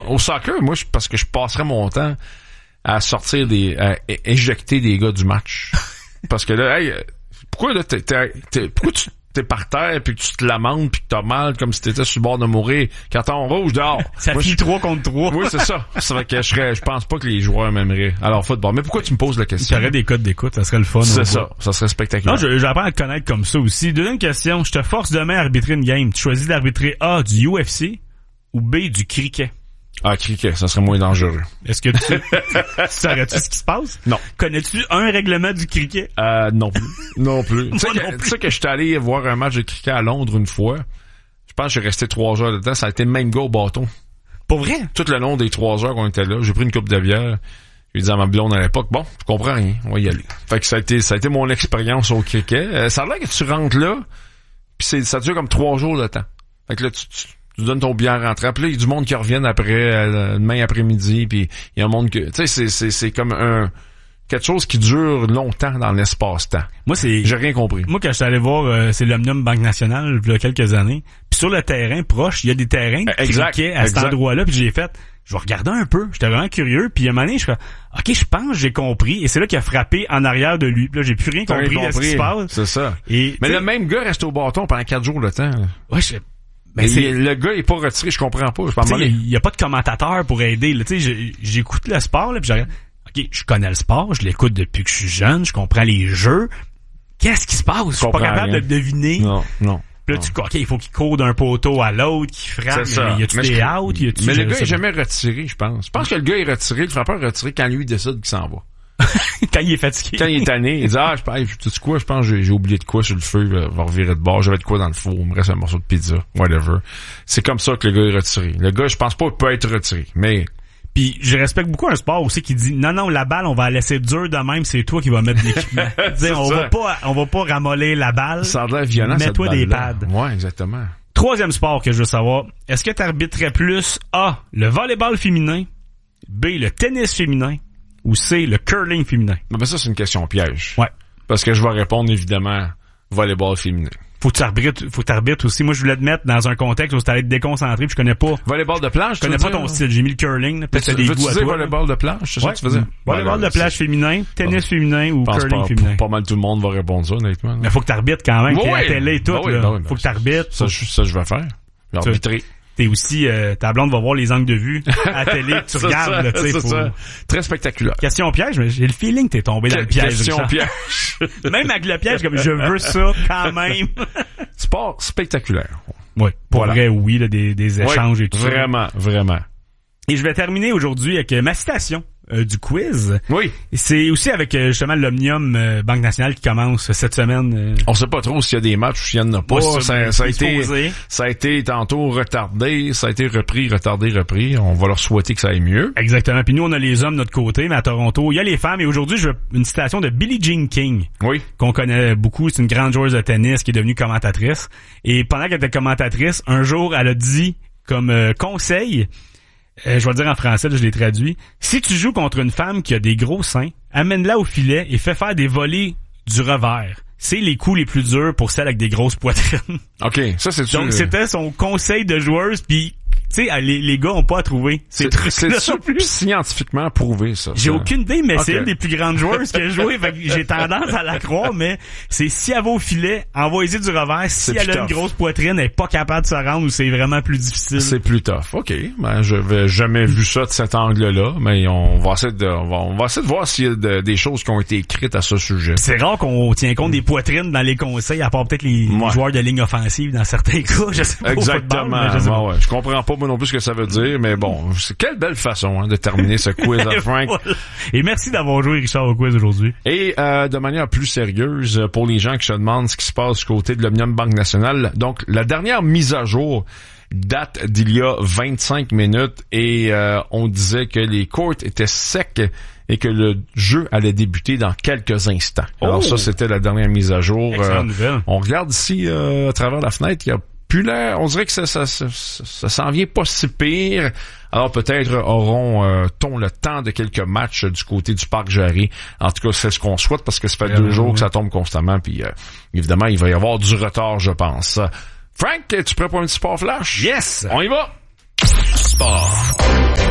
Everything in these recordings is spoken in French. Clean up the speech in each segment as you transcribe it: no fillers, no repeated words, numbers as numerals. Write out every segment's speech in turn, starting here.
au soccer, moi, parce que je passerais mon temps à sortir à éjecter des gars du match. Parce que là, hey, pourquoi là, pourquoi tu t'es par terre puis que tu te lamentes puis que t'as mal comme si t'étais sur le bord de mourir? Carton rouge dehors. Ça finit 3 contre 3. Oui, c'est ça. C'est vrai que je pense pas que les joueurs m'aimeraient. Alors, football. Mais pourquoi tu me poses la question? J'aurais des codes d'écoute, ça serait le fun. C'est ça. Ça serait spectaculaire. Non, j'apprends à te connaître comme ça aussi. Deuxième question. Je te force demain à arbitrer une game. Tu choisis d'arbitrer A, du UFC ou B, du cricket? Ah, cricket, ça serait moins dangereux. Est-ce que tu saurais-tu ce qui se passe? Non. Connais-tu un règlement du cricket? Non plus. Non plus. Tu plus. sais que je suis allé voir un match de cricket à Londres une fois. Je pense que j'ai resté 3 heures dedans. Ça a été le même gars au bâton. Pour vrai? Tout le long des 3 heures qu'on était là, j'ai pris une coupe de bière. J'ai dit à ma blonde à l'époque, bon, je comprends rien, on va y aller. Fait que ça a été mon expérience au cricket. Ça a l'air que tu rentres là, puis ça dure comme 3 jours de temps. Fait que là, tu donnes ton billet en rentrant. Puis là, il y a du monde qui reviennent après, demain après-midi, puis il y a un monde que... Tu sais, c'est comme quelque chose qui dure longtemps dans l'espace-temps. Moi, j'ai rien compris. Moi, quand je suis allé voir, c'est l'Omnium Banque Nationale, il y a quelques années, puis sur le terrain proche, il y a des terrains de cricket à cet endroit-là, puis j'ai fait... Je vais regarder un peu. J'étais vraiment curieux. Puis à un moment donné, je fais, OK, je pense que j'ai compris. Et c'est là qu'il a frappé en arrière de lui. Puis là, j'ai plus rien compris de ce qui se passe. C'est ça. Mais le même gars reste au bâton pendant 4 jours le temps. Ouais, le gars est pas retiré, je comprends pas. Il y a pas de commentateur pour aider. Tu sais, j'écoute le sport, là, puis je regarde. OK, je connais le sport, je l'écoute depuis que je suis jeune, je comprends les jeux. Qu'est-ce qui se passe? Je suis pas capable de le deviner. Non. Puis là, OK, il faut qu'il court d'un poteau à l'autre, qu'il frappe. C'est ça. Y a-tu des outs? Mais le gars est jamais retiré, je pense. Je pense que le gars est retiré, le frappeur est retiré quand lui décide qu'il s'en va. Quand il est fatigué. Quand il est tanné, il dit, tu sais quoi, je pense que j'ai oublié de quoi sur le feu, va revirer de bord, j'avais de quoi dans le four, il me reste un morceau de pizza, whatever. C'est comme ça que le gars est retiré. Le gars, je pense pas qu'il peut être retiré, mais... Puis je respecte beaucoup un sport aussi qui dit non, la balle on va la laisser dure de même, c'est toi qui vas mettre l'équipement. on va pas ramollir la balle. Ça a l'air violent. Mets-toi des pads. Ouais, exactement. Troisième sport que je veux savoir, est-ce que tu arbitrerais plus A, le volleyball féminin, B, le tennis féminin ou C, le curling féminin? Ben ça c'est une question piège. Ouais. Parce que je vais répondre évidemment volleyball féminin. Faut que t'arbitres aussi. Moi, je voulais te mettre dans un contexte où t'allais être déconcentré, puis je connais pas. Volleyball de plage, je connais pas ton style. J'ai mis le curling, peut-être t'as des goûts à toi. Volleyball de plage, c'est ça que tu faisais? Volleyball de plage féminin, tennis féminin ou curling féminin. Pas mal tout le monde va répondre ça, honnêtement. Mais faut que t'arbitres quand même, t'es à la télé et tout, là. Faut que t'arbitres. Ça, je vais faire. Arbitrer. T'es aussi, ta blonde va voir les angles de vue à la télé, tu regardes, là, tu sais. Ça. Très spectaculaire. Question piège, mais j'ai le feeling que t'es tombé dans le piège. Question piège. Même avec le piège, comme je veux ça, quand même. Sport spectaculaire. Oui. Pour vrai, oui, là, des échanges et tout ça. Vraiment. Et je vais terminer aujourd'hui avec ma citation du quiz. Oui. C'est aussi avec justement l'Omnium Banque Nationale qui commence cette semaine. On sait pas trop s'il y a des matchs ou s'il y en a pas. Ça a été tantôt retardé, ça a été repris. On va leur souhaiter que ça aille mieux. Exactement. Puis nous, on a les hommes de notre côté, mais à Toronto, il y a les femmes. Et aujourd'hui, je veux une citation de Billie Jean King. Oui. Qu'on connaît beaucoup. C'est une grande joueuse de tennis qui est devenue commentatrice. Et pendant qu'elle était commentatrice, un jour, elle a dit comme conseil... je vais le dire en français, là, je l'ai traduit. Si tu joues contre une femme qui a des gros seins, amène-la au filet et fais faire des volées du revers. C'est les coups les plus durs pour celles avec des grosses poitrines. OK, ça c'est sûr. Donc c'était son conseil de joueuse, puis tu sais, les gars ont pas à trouver. C'est scientifiquement prouvé, ça. J'ai aucune idée, mais c'est une des plus grandes joueuses que j'ai joué. Fait que j'ai tendance à la croire, mais c'est si elle va au filet, envoyez du revers. Si elle a une grosse poitrine, elle est pas capable de se rendre ou c'est vraiment plus difficile. C'est plus tough. OK. Ben, je vais jamais vu ça de cet angle-là, mais on va essayer de voir s'il y a des choses qui ont été écrites à ce sujet. C'est rare qu'on tient compte des poitrines dans les conseils, à part peut-être les joueurs de ligne offensive dans certains cas. Je sais pas. Exactement. Je comprends pas moi non plus ce que ça veut dire, mais bon, quelle belle façon de terminer ce quiz à Frank. Et merci d'avoir joué, Richard, au quiz aujourd'hui. Et de manière plus sérieuse, pour les gens qui se demandent ce qui se passe du côté de l'Omnium Banque Nationale, donc la dernière mise à jour date d'il y a 25 minutes et on disait que les courts étaient secs et que le jeu allait débuter dans quelques instants. Alors ça, c'était la dernière mise à jour. On regarde ici à travers la fenêtre, il y a plus l'air, on dirait que ça s'en vient pas si pire. Alors peut-être auront-on le temps de quelques matchs du côté du Parc Jarry. En tout cas, c'est ce qu'on souhaite parce que ça fait 2 jours que ça tombe constamment. Puis évidemment, il va y avoir du retard, je pense. Frank, es-tu prêt pour un petit sport flash? Yes! On y va! Sport.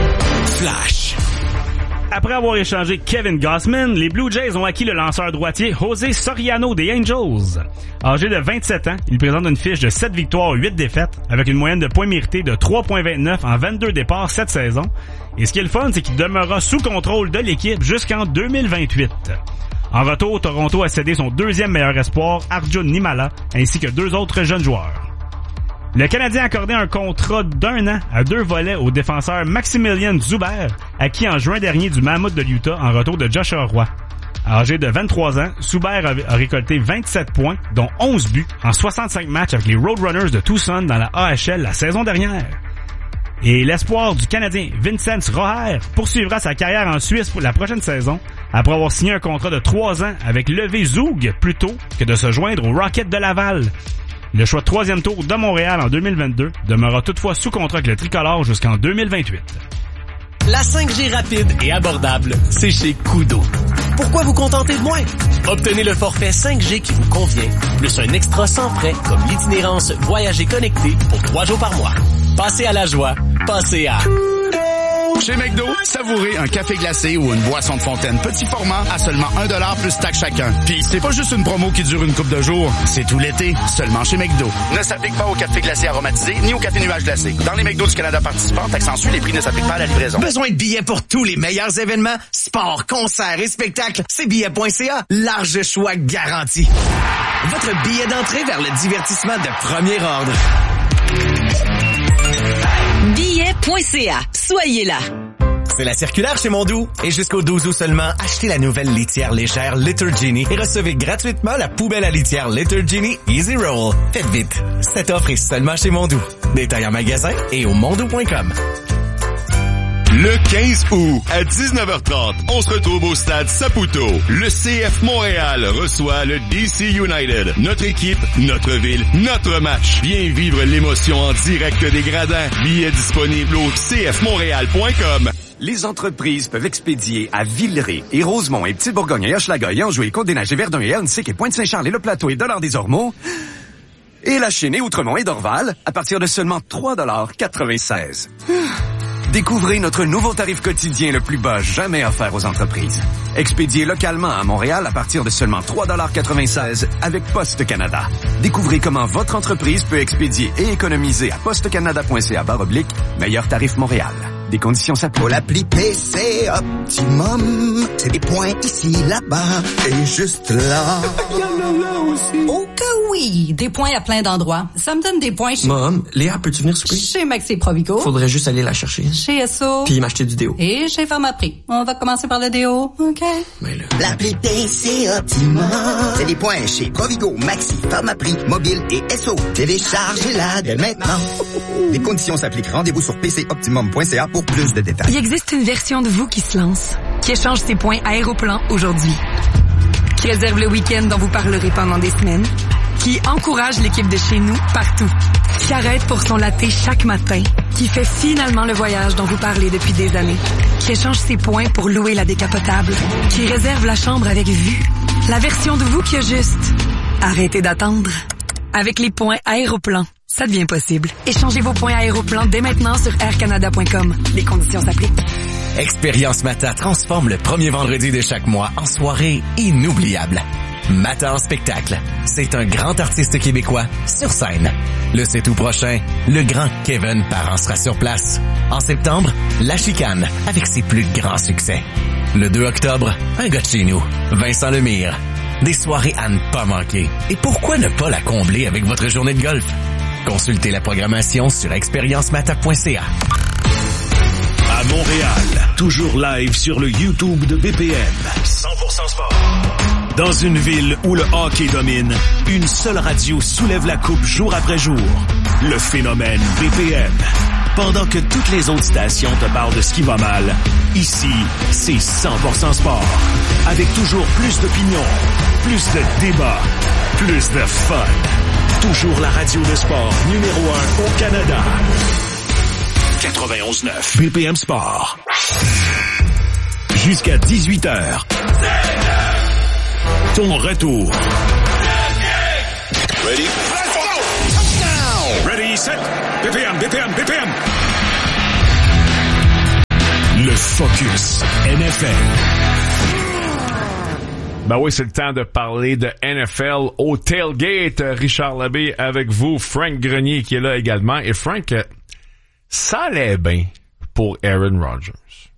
après avoir échangé Kevin Gausman, les Blue Jays ont acquis le lanceur droitier José Soriano des Angels. Âgé de 27 ans, il présente une fiche de 7 victoires, 8 défaites, avec une moyenne de points mérités de 3.29 en 22 départs cette saison. Et ce qui est le fun, c'est qu'il demeurera sous contrôle de l'équipe jusqu'en 2028. En retour, Toronto a cédé son deuxième meilleur espoir, Arjun Nimala, ainsi que 2 autres jeunes joueurs. Le Canadien a accordé un contrat d'1 an à 2 volets au défenseur Maximilian Zuber, acquis en juin dernier du Mammoth de l'Utah en retour de Joshua Roy. Âgé de 23 ans, Zuber a récolté 27 points, dont 11 buts, en 65 matchs avec les Roadrunners de Tucson dans la AHL la saison dernière. Et l'espoir du Canadien Vincent Roher poursuivra sa carrière en Suisse pour la prochaine saison, après avoir signé un contrat de 3 ans avec Levé Zoug plutôt que de se joindre au Rocket de Laval. Le choix de 3e tour de Montréal en 2022 demeurera toutefois sous contrat avec le tricolore jusqu'en 2028. La 5G rapide et abordable, c'est chez Koodo. Pourquoi vous contenter de moins? Obtenez le forfait 5G qui vous convient, plus un extra sans frais comme l'itinérance Voyager connecté pour 3 jours par mois. Passez à la joie, passez à... Chez McDo, savourez un café glacé ou une boisson de fontaine petit format à seulement 1$ plus taxe chacun. Puis c'est pas juste une promo qui dure une couple de jours, c'est tout l'été, seulement chez McDo. Ne s'applique pas au café glacé aromatisé ni au café nuage glacé. Dans les McDo du Canada participants, taxe en Suisse, les prix ne s'appliquent pas à la livraison. Besoin de billets pour tous les meilleurs événements, sports, concerts et spectacles? C'est billets.ca, large choix garanti. Votre billet d'entrée vers le divertissement de premier ordre. Billets.ca. Soyez là. C'est la circulaire chez Mondou. Et jusqu'au 12 août seulement, achetez la nouvelle litière légère Litter Genie et recevez gratuitement la poubelle à litière Litter Genie Easy Roll. Faites vite. Cette offre est seulement chez Mondou. Détail en magasin et au mondou.com. Le 15 août, à 19h30, on se retrouve au stade Saputo. Le CF Montréal reçoit le DC United. Notre équipe, notre ville, notre match. Viens vivre l'émotion en direct des gradins. Billets disponibles au cfmontréal.com. Les entreprises peuvent expédier à Villeray et Rosemont et Petite-Bourgogne et Hochelaga et Anjou et Côte-des-Neiges et Verdun et Hernesik et Pointe-Saint-Charles et Le Plateau et Dollard-des-Ormeaux et La Chênaie, Outremont et Dorval à partir de seulement $3,96. Découvrez notre nouveau tarif quotidien le plus bas jamais offert aux entreprises. Expédié localement à Montréal à partir de seulement $3,96 avec Poste Canada. Découvrez comment votre entreprise peut expédier et économiser à postecanada.ca/meilleur tarif Montréal. Des conditions s'appliquent. Pour l'appli PC Optimum, c'est des points ici, là-bas et juste là. Oh que oui! Des points à plein d'endroits. Ça me donne des points chez... Mom, Léa, peux-tu venir souper? Chez Maxi Provigo. Faudrait juste aller la chercher. Chez Esso. Puis m'acheter du déo. Et chez Pharmaprix. On va commencer par le déo, OK? Mais là... L'appli PC Optimum, c'est des points chez Provigo, Maxi, Pharmaprix, Mobile et Esso. Téléchargez-la dès maintenant. Les conditions s'appliquent. Rendez-vous sur pcoptimum.ca pour plus de détails. Il existe une version de vous qui se lance, qui échange ses points Aéroplan aujourd'hui, qui réserve le week-end dont vous parlerez pendant des semaines, qui encourage l'équipe de chez nous partout, qui arrête pour son latte chaque matin, qui fait finalement le voyage dont vous parlez depuis des années, qui échange ses points pour louer la décapotable, qui réserve la chambre avec vue. La version de vous qui a juste arrêtez d'attendre. Avec les points Aéroplan, ça devient possible. Échangez vos points Aéroplan dès maintenant sur aircanada.com. Les conditions s'appliquent. Expérience Mata transforme le premier vendredi de chaque mois en soirée inoubliable. Mata en spectacle. C'est un grand artiste québécois sur scène. Le 7 août prochain, le grand Kevin Parent sera sur place. En septembre, La Chicane avec ses plus grands succès. Le 2 octobre, un gars de chez nous, Vincent Lemire. Des soirées à ne pas manquer. Et pourquoi ne pas la combler avec votre journée de golf? Consultez la programmation sur expériencemata.ca. À Montréal, toujours live sur le YouTube de BPM. 100% sport. Dans une ville où le hockey domine, une seule radio soulève la coupe jour après jour. Le phénomène BPM. Pendant que toutes les autres stations te parlent de ce qui va mal, ici, c'est 100% sport. Avec toujours plus d'opinions, plus de débats, plus de fun. Toujours la radio de sport numéro 1 au Canada. 91.9 BPM Sport. Jusqu'à 18h. Ton retour. Ready? Ready, set. BPM. Le Focus NFL. Ben oui, c'est le temps de parler de NFL au tailgate. Richard Labbé avec vous, Frank Grenier qui est là également. Et Frank, ça allait bien pour Aaron Rodgers.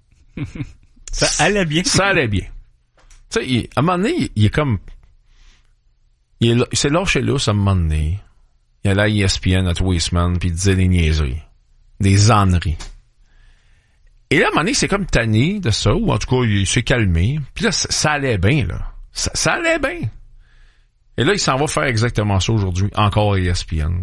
Ça allait bien. Ça allait bien. Tu sais, à un moment donné, il est comme... Il s'est lâché lousse à un moment donné. Il allait à ESPN à tous les semaines, puis il disait des niaiseries. Des âneries. Et là, à un moment donné, c'est comme tanné de ça, ou en tout cas, il s'est calmé. Puis là, ça allait bien, là. Ça allait bien. Et là, il s'en va faire exactement ça aujourd'hui, encore à ESPN.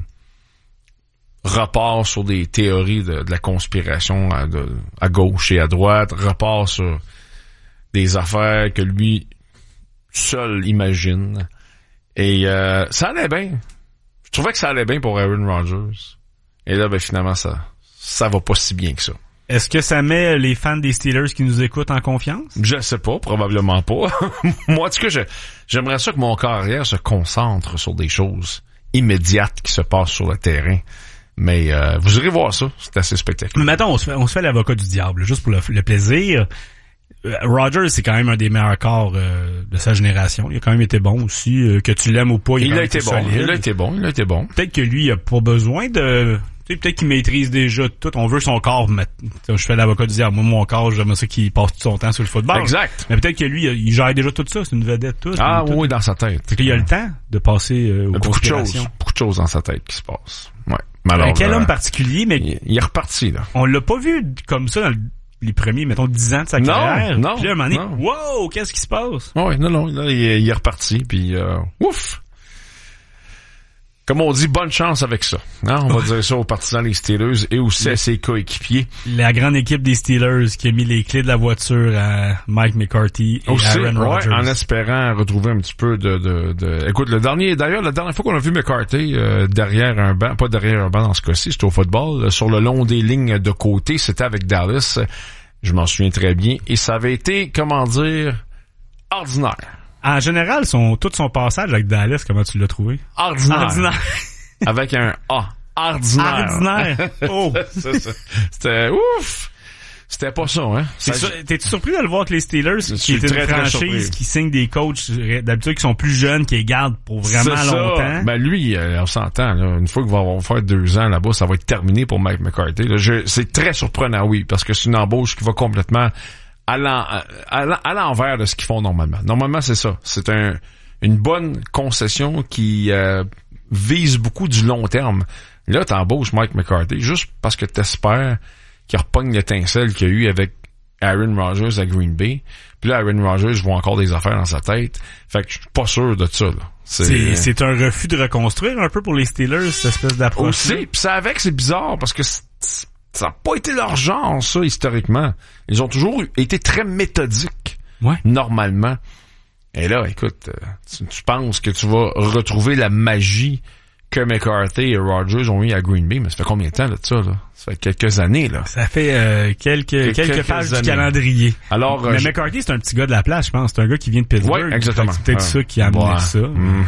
Repart sur des théories de la conspiration à gauche et à droite. Repart sur des affaires que lui seul imagine. Et ça allait bien. Je trouvais que ça allait bien pour Aaron Rodgers. Et là, ben finalement, ça va pas si bien que ça. Est-ce que ça met les fans des Steelers qui nous écoutent en confiance? Je sais pas, probablement pas. Moi, en tout cas, j'aimerais ça que mon carrière se concentre sur des choses immédiates qui se passent sur le terrain. Mais vous irez voir ça, c'est assez spectaculaire. Mais mettons, on se fait l'avocat du diable, juste pour le plaisir. Rodgers, c'est quand même un des meilleurs corps de sa génération. Il a quand même été bon aussi, que tu l'aimes ou pas. Il a été bon. Peut-être que lui, il a pas besoin de... Tu sais, peut-être qu'il maîtrise déjà tout. On veut son corps, mais je fais l'avocat du diable. Moi, mon corps, j'aime ça qu'il passe tout son temps sur le football. Exact. Mais peut-être que lui, il gère déjà tout ça. C'est une vedette, tout. Ah oui, dans sa tête. Fait qu'il a le temps de passer aux conspirations. Beaucoup de choses dans sa tête qui se passent. Ouais. Mais alors, quel homme particulier, mais... Il est reparti, là. On l'a pas vu comme ça dans les premiers, mettons, 10 ans de sa carrière. Non. Puis là, à un moment donné, wow, qu'est-ce qui se passe? Oui, non. Là, il est reparti, puis ouf! Comme on dit, bonne chance avec ça. Hein? On va dire ça aux partisans des Steelers et aussi à ses coéquipiers. La grande équipe des Steelers qui a mis les clés de la voiture à Mike McCarthy et aussi, Aaron Rodgers. En espérant retrouver un petit peu de... Écoute, la dernière fois qu'on a vu McCarthy derrière un banc, pas derrière un banc dans ce cas-ci, c'était au football, sur le long des lignes de côté, c'était avec Dallas. Je m'en souviens très bien. Et ça avait été, comment dire, ordinaire. En général, tout son passage avec Dallas, comment tu l'as trouvé? Ordinaire. Avec un A. Ordinaire. Oh! C'était ouf! C'était pas ça, hein? T'es-tu surpris de le voir que les Steelers, qui est une franchise qui signe des coachs d'habitude qui sont plus jeunes, qui les gardent pour vraiment longtemps? Ben lui, on s'entend, là, une fois qu'il va faire 2 ans là-bas, ça va être terminé pour Mike McCarthy. Là, c'est très surprenant, oui, parce que c'est une embauche qui va complètement à l'envers de ce qu'ils font normalement. Normalement, c'est ça. C'est une bonne concession qui vise beaucoup du long terme. Là, t'embauches Mike McCarthy juste parce que t'espères qu'il repogne l'étincelle qu'il y a eu avec Aaron Rodgers à Green Bay. Puis là, Aaron Rodgers voit encore des affaires dans sa tête. Fait que je suis pas sûr de ça, là. C'est un refus de reconstruire un peu pour les Steelers, cette espèce d'approche. Aussi, puis ça avec, c'est bizarre parce que ça n'a pas été leur genre, ça, historiquement. Ils ont toujours été très méthodiques, normalement. Et là, écoute, tu penses que tu vas retrouver la magie que McCarthy et Rodgers ont eu à Green Bay, mais ça fait combien de temps, là, de ça, là? Ça fait quelques années, là. Ça fait quelques pages du calendrier. Alors, mais McCarthy, c'est un petit gars de la place, je pense. C'est un gars qui vient de Pittsburgh. Oui, exactement. C'est peut-être ça qui a amené ça.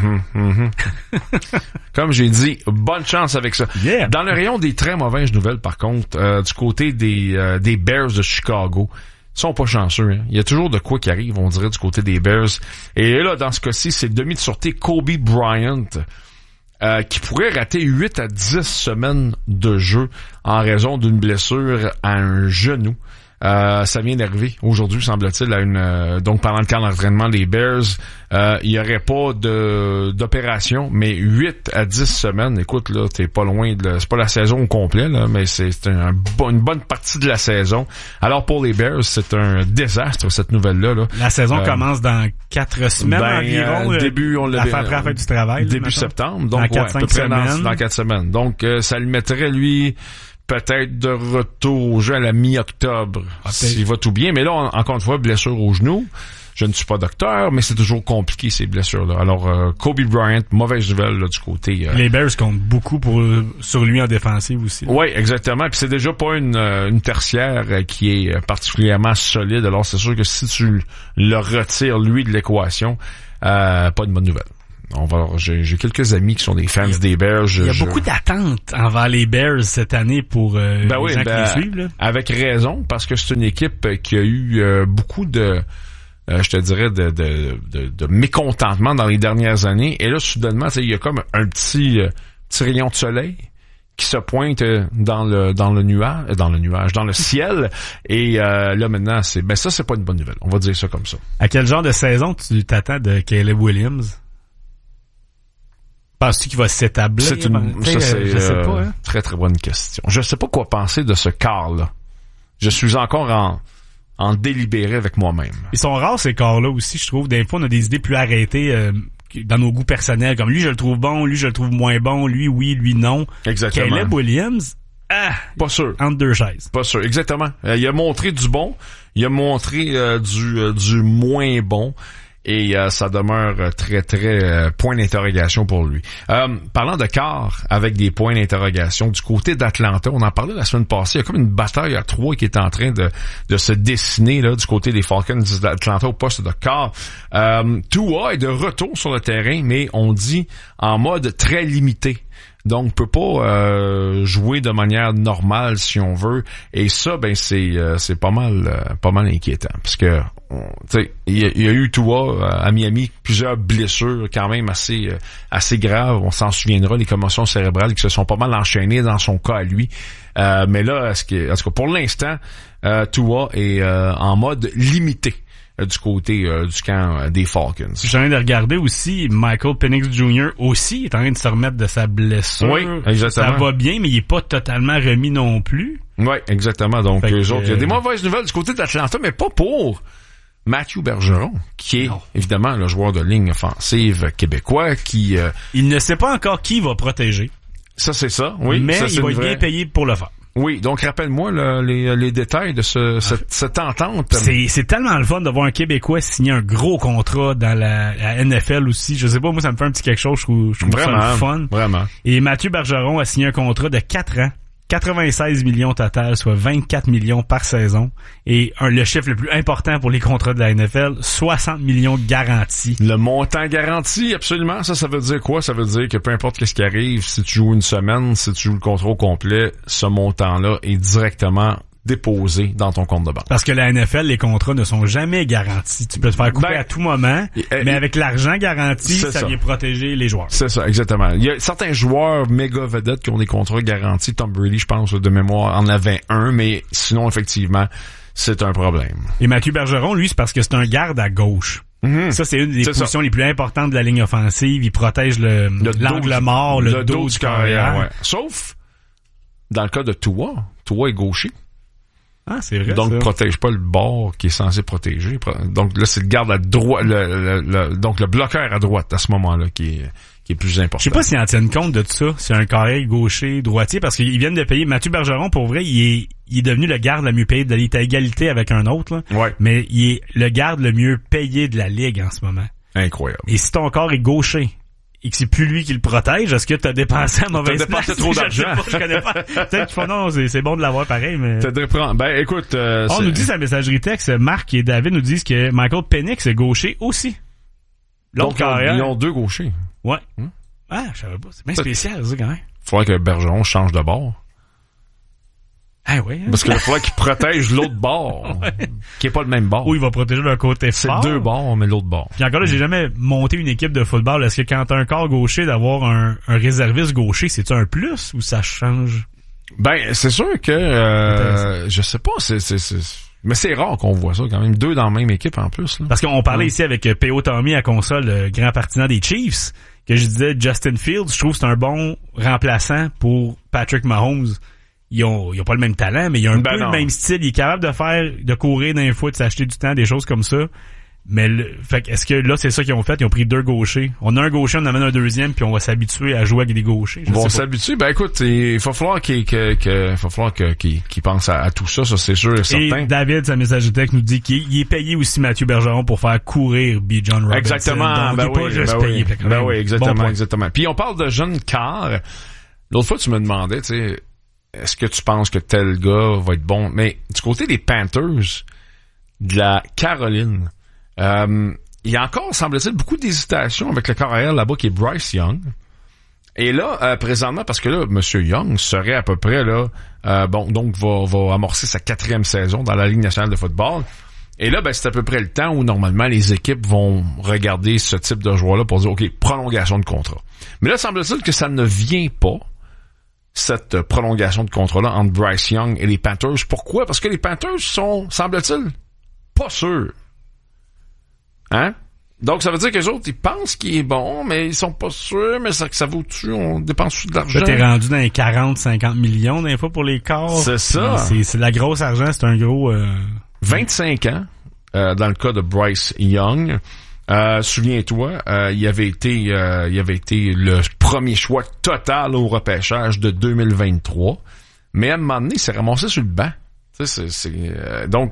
Comme j'ai dit, bonne chance avec ça. Yeah. Dans le rayon des très mauvaises nouvelles, par contre, du côté des Bears de Chicago, ils sont pas chanceux, hein. Il y a toujours de quoi qui arrive, on dirait, du côté des Bears. Et là, dans ce cas-ci, c'est le demi de sûreté Kobe Bryant, qui pourrait rater 8 à 10 semaines de jeu en raison d'une blessure à un genou. Ça vient d'arriver aujourd'hui, semble-t-il, donc pendant le camp d'entraînement des Bears, il y aurait pas d'opération, mais 8 à 10 semaines, écoute, là, t'es pas loin c'est pas la saison au complet, là, mais c'est une bonne partie de la saison. Alors pour les Bears, c'est un désastre, cette nouvelle-là, là. La saison commence dans 4 semaines environ. Début, on l'a après la fin du travail. Début septembre, donc dans 4-5 semaines. Dans 4 semaines. Donc, ça le mettrait, lui, peut-être de retour au jeu à la mi-octobre, s'il va tout bien. Mais là, encore une fois, blessure au genou. Je ne suis pas docteur, mais c'est toujours compliqué, ces blessures-là. Alors, Kobe Bryant, mauvaise nouvelle là, du côté... Les Bears comptent beaucoup sur lui en défensive aussi. Oui, exactement. Puis c'est déjà pas une tertiaire qui est particulièrement solide. Alors, c'est sûr que si tu le retires, lui, de l'équation, pas de bonne nouvelle. j'ai quelques amis qui sont des fans des Bears. Il y a beaucoup d'attentes envers les Bears cette année pour les gens qui les suivent. Là. Avec raison, parce que c'est une équipe qui a eu beaucoup de je te dirais de mécontentement dans les dernières années. Et là, soudainement, il y a comme un petit rayon de soleil qui se pointe dans le ciel. Et là maintenant, c'est pas une bonne nouvelle. On va dire ça comme ça. À quel genre de saison tu t'attends de Caleb Williams? Penses-tu qu'il va s'établir? Je sais pas. Hein? Très très bonne question. Je sais pas quoi penser de ce quart-là. Je suis encore en délibéré avec moi-même. Ils sont rares ces quart-là aussi, je trouve. Des fois, on a des idées plus arrêtées dans nos goûts personnels. Comme lui, je le trouve bon, lui, je le trouve moins bon, lui, oui, lui, non. Exactement. Caleb Williams, pas sûr. Entre deux chaises. Pas sûr, exactement. Il a montré du bon, il a montré du moins bon. Et ça demeure très, très point d'interrogation pour lui. Parlant de quart avec des points d'interrogation, du côté d'Atlanta, on en parlait la semaine passée, il y a comme une bataille à 3 qui est en train de se dessiner là du côté des Falcons d'Atlanta au poste de quart. Tua est de retour sur le terrain, mais on dit en mode très limité. Donc, peut pas jouer de manière normale si on veut. Et ça, c'est pas mal inquiétant, parce que il y a eu Tua à Miami plusieurs blessures quand même assez graves. On s'en souviendra, les commotions cérébrales qui se sont pas mal enchaînées dans son cas à lui. Mais là, en tout cas, pour l'instant, Tua est en mode limité du côté du camp des Falcons. J'ai envie de regarder aussi, Michael Penix Jr. aussi est en train de se remettre de sa blessure. Oui, exactement. Ça va bien, mais il est pas totalement remis non plus. Oui, exactement. Donc, eux autres, il y a des mauvaises nouvelles du côté d'Atlanta, mais pas pour Mathieu Bergeron, qui est évidemment le joueur de ligne offensive québécois qui... Il ne sait pas encore qui va protéger. Ça, c'est ça, oui. Mais ça, il va être bien payé pour le faire. Oui, donc rappelle-moi les détails de cette entente. C'est tellement le fun de voir un Québécois signer un gros contrat dans la NFL aussi. Je sais pas, moi ça me fait un petit quelque chose, je trouve vraiment, ça le fun. Vraiment. Et Mathieu Bergeron a signé un contrat de 4 ans, 96 millions total, soit 24 millions par saison. Et le chiffre le plus important pour les contrats de la NFL, 60 millions garantis. Le montant garanti, absolument. Ça veut dire quoi? Ça veut dire que peu importe ce qui arrive, si tu joues une semaine, si tu joues le contrat au complet, ce montant-là est directement déposé dans ton compte de banque. Parce que la NFL, les contrats ne sont jamais garantis. Tu peux te faire couper à tout moment, mais avec l'argent garanti, ça vient protéger les joueurs. C'est ça, exactement. Il y a certains joueurs méga vedettes qui ont des contrats garantis. Tom Brady, je pense, de mémoire, en avait un, mais sinon, effectivement, c'est un problème. Et Mathieu Bergeron, lui, c'est parce que c'est un garde à gauche. Mm-hmm. Ça, c'est une des positions les plus importantes de la ligne offensive. Il protège l'angle mort, le dos du carrière. Ouais. Sauf, dans le cas de Tua est gaucher. Ah, c'est vrai. Donc, ça protège pas le bord qui est censé protéger. Donc, là, c'est le garde à droite, donc le bloqueur à droite, à ce moment-là, qui est plus important. Je sais pas s'ils en tiennent compte de tout ça. C'est un carré gaucher, droitier, parce qu'ils viennent de payer. Mathieu Bergeron, pour vrai, il est devenu le garde le mieux payé de la Ligue. Il est à égalité avec un autre, là. Ouais. Mais il est le garde le mieux payé de la Ligue en ce moment. Incroyable. Et si ton corps est gaucher, et que c'est plus lui qui le protège, est-ce que t'as dépensé à mauvaise place? T'as dépensé trop d'argent. Je connais pas. Peut-être qu'ils font non, c'est bon de l'avoir pareil, mais... écoute... on nous dit sa messagerie texte, Marc et David nous disent que Michael Penix est gaucher aussi. Donc, ils ont 2 gauchers. Ouais. Ah, je savais pas. C'est bien spécial, ça, quand même. Faudrait que Bergeron change de bord. Ah oui. Parce qu'il faudrait qu'il protège l'autre bord, qui est pas le même bord. Oui, il va protéger le côté fort. C'est 2 bords, mais l'autre bord. Puis encore là, j'ai jamais monté une équipe de football. Est-ce que quand t'as un corps gaucher, d'avoir un réserviste gaucher, c'est-tu un plus ou ça change? Ben, c'est sûr que je sais pas, mais c'est rare qu'on voit ça quand même. 2 dans la même équipe en plus. Là. Parce qu'on parlait ici avec P.O. Tommy à console, le grand partisan des Chiefs, que je disais Justin Fields, je trouve que c'est un bon remplaçant pour Patrick Mahomes. Ils ont pas le même talent, mais ils ont un peu le même style. Il est capable de courir d'un foot, de s'acheter du temps, des choses comme ça. Mais est-ce que là, c'est ça qu'ils ont fait? Ils ont pris 2 gauchers. On a un gaucher, on amène un deuxième, puis on va s'habituer à jouer avec des gauchers. On va s'habituer. Ben écoute, il va falloir qu'ils pensent à tout ça, ça c'est sûr et certain. Et David, sa message texte, nous dit qu'il est payé aussi Mathieu Bergeron pour faire courir B. John Robinson. Exactement. Donc, il est pas juste payé. Oui, exactement. Puis on parle de jeunes quarts. L'autre fois, tu me demandais, tu sais, est-ce que tu penses que tel gars va être bon? Mais du côté des Panthers, de la Caroline, il y a encore, semble-t-il, beaucoup d'hésitation avec le carrière là-bas qui est Bryce Young. Et là, présentement, parce que là, M. Young serait à peu près là, donc va amorcer sa 4e saison dans la Ligue nationale de football. Et là, c'est à peu près le temps où normalement les équipes vont regarder ce type de joueur-là pour dire, OK, prolongation de contrat. Mais là, semble-t-il que ça ne vient pas, cette prolongation de contrat-là entre Bryce Young et les Panthers. Pourquoi? Parce que les Panthers sont, semble-t-il, pas sûrs. Hein? Donc, ça veut dire que les autres, ils pensent qu'il est bon, mais ils sont pas sûrs, mais ça vaut-tu, on dépense de l'argent. Là, t'es rendu dans les 40-50 millions des fois pour les corps. C'est ça. C'est de la grosse argent, c'est un gros... 25 ans, dans le cas de Bryce Young. Souviens-toi, il avait été le premier choix total au repêchage de 2023. Mais à un moment donné, il s'est ramassé sur le banc. Donc,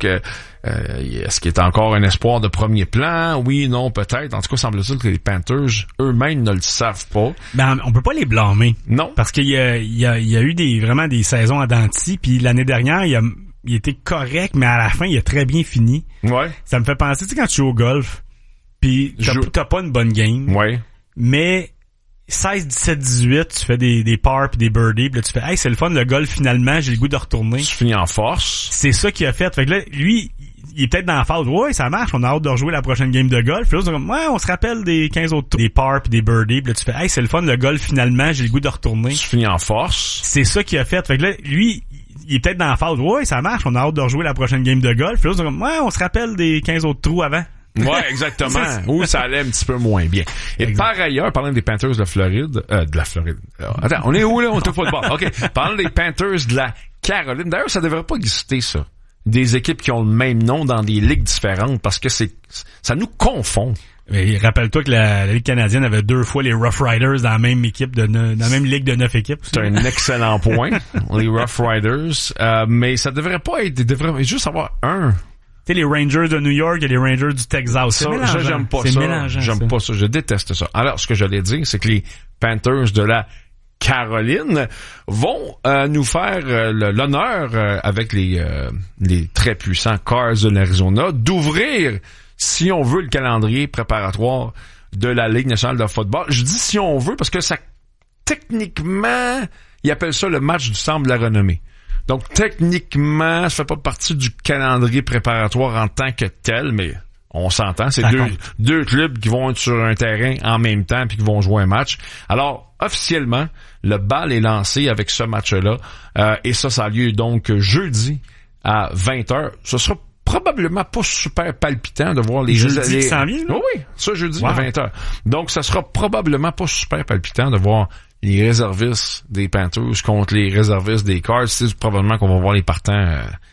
est-ce qu'il est encore un espoir de premier plan? Oui, non, peut-être. En tout cas, semble-t-il que les Panthers eux-mêmes ne le savent pas. Ben, on peut pas les blâmer. Non. Parce qu'il y a eu vraiment des saisons à dents de scie, puis l'année dernière, il était correct, mais à la fin, il a très bien fini. Ouais. Ça me fait penser, tu sais, quand tu joues au golf, puis t'as pas une bonne game. Ouais. Mais 16, 17, 18, tu fais des pars pis des birdies, pis là tu fais, hey, c'est le fun, le golf, finalement, j'ai le goût de retourner. Tu finis en force. C'est ça qu'il a fait. Fait que là, lui, il est peut-être dans la phase, ouais, ça marche, on a hâte de rejouer la prochaine game de golf. Puis là, c'est comme, ouais, on se rappelle des 15 autres tours, des pars pis des birdies, pis là tu fais, hey, c'est le fun, le golf, finalement, j'ai le goût de retourner. Tu finis en force. C'est ça qu'il a fait. Fait que là, lui, il est peut-être dans la phase, ouais, ça marche, on a hâte de rejouer la prochaine game de golf. Puis là, c'est comme, ouais, on se rappelle des 15 autres trous avant. Ouais, exactement. Où ça allait un petit peu moins bien. Et par ailleurs, parlant des Panthers de Floride, attends, on est où là? On est au football. OK. Parlant des Panthers de la Caroline. D'ailleurs, ça devrait pas exister, ça. Des équipes qui ont le même nom dans des ligues différentes parce que ça nous confond. Mais rappelle-toi que la Ligue canadienne avait 2 fois les Rough Riders dans la même équipe dans la même ligue de 9 équipes. C'est un excellent point. Les Rough Riders. Mais ça devrait pas être, il devrait juste avoir un. Tu sais, les Rangers de New York et les Rangers du Texas. Ça, j'aime pas ça. J'aime pas ça. Je déteste ça. Alors, ce que j'allais dire, c'est que les Panthers de la Caroline vont nous faire l'honneur avec les très puissants Cards de l'Arizona d'ouvrir, si on veut, le calendrier préparatoire de la Ligue nationale de football. Je dis si on veut parce que ça, techniquement, ils appellent ça le match du temple de la renommée. Donc, techniquement, ça fait pas partie du calendrier préparatoire en tant que tel, mais on s'entend. C'est deux clubs qui vont être sur un terrain en même temps puis qui vont jouer un match. Alors, officiellement, le bal est lancé avec ce match-là. Et ça a lieu donc jeudi à 20h. Ce sera probablement pas super palpitant de voir les jeudi qui s'en vient, là? Oui, ça jeudi à 20h. Donc, ça sera probablement pas super palpitant de voir les réservistes des Panthers contre les réservistes des Cards. C'est probablement qu'on va voir les partants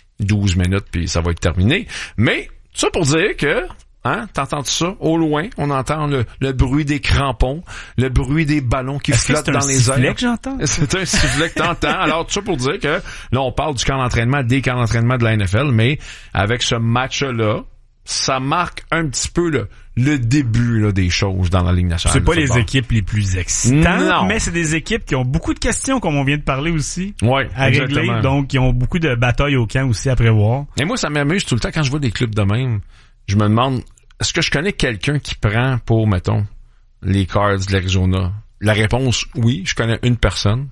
12 minutes puis ça va être terminé. Mais ça pour dire que, hein, t'entends ça? Au loin, on entend le bruit des crampons, le bruit des ballons qui flottent dans les airs. C'est un sifflet que j'entends? C'est un sifflet que t'entends. Alors, tout ça pour dire que là, on parle du camp d'entraînement, des camps d'entraînement de la NFL, mais avec ce match-là, ça marque un petit peu le début là, des choses dans la Ligue nationale. C'est pas les équipes les plus excitantes, mais c'est des équipes qui ont beaucoup de questions, comme on vient de parler aussi, à régler. Donc, qui ont beaucoup de batailles au camp aussi à prévoir. Et moi, ça m'amuse tout le temps quand je vois des clubs de même. Je me demande, est-ce que je connais quelqu'un qui prend pour, mettons, les Cards de l'Arizona? La réponse, oui, je connais une personne.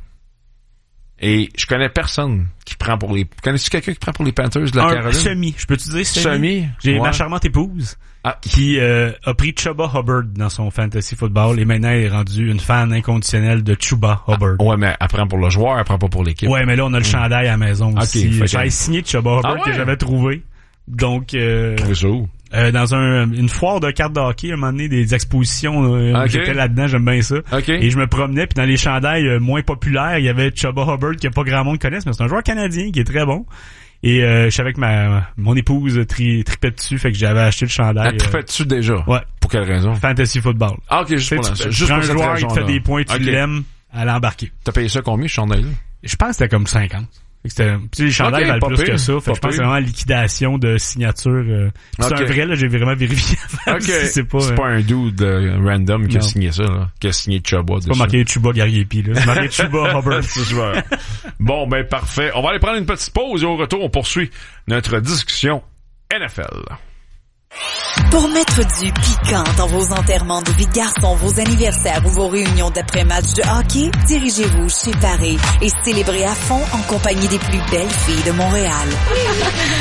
Et je connais personne qui prend pour les... Connais-tu quelqu'un qui prend pour les Panthers de la Caroline? Semi. Je peux te dire semi? J'ai ma charmante épouse qui a pris Chuba Hubbard dans son fantasy football et maintenant elle est rendue une fan inconditionnelle de Chuba Hubbard. Ouais, mais elle prend pour le joueur, elle prend pas pour l'équipe. Ouais, mais là on a le chandail à la maison aussi. J'avais signé Chuba Hubbard que j'avais trouvé. Donc... Trouvé ça où? Dans une foire de cartes de hockey, à un moment donné, des expositions, j'étais là-deddans, j'aime bien ça. Et je me promenais, puis dans les chandails moins populaires, il y avait Chuba Hubbard, que pas grand monde connaisse, mais c'est un joueur canadien qui est très bon. Et je savais que mon épouse tripait dessus, fait que j'avais acheté le chandail. Elle tripait dessus déjà? Ouais. Pour quelle raison? Fantasy football. Ah, ok, juste pour un joueur qui te fait des points, tu l'aimes, à l'embarquer. T'as payé ça combien, ce chandail-là? Je pense que c'était comme 50. Les chandails valent plus que ça. Fait que je pense que c'est vraiment liquidation de signature. C'est un vrai, là, j'ai vraiment vérifié. C'est pas un dude random qui a signé ça, là. Qui a signé Chuba. C'est pas marqué Chuba Gariepi, là. C'est marqué Chuba Hubbard. Bon, ben, parfait. On va aller prendre une petite pause et au retour, on poursuit notre discussion NFL. Pour mettre du piquant dans vos enterrements de vie de garçon, vos anniversaires ou vos réunions d'après-match de hockey, dirigez-vous chez Paris et célébrez à fond en compagnie des plus belles filles de Montréal.